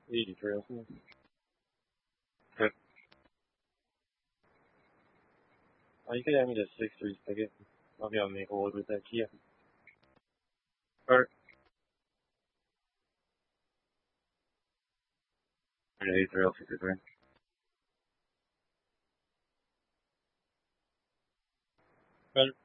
Easy trails. Good. You could have me the 6-3 ticket. I'll be able to make a load with that Kia. Or, the 8 trail 63. Better.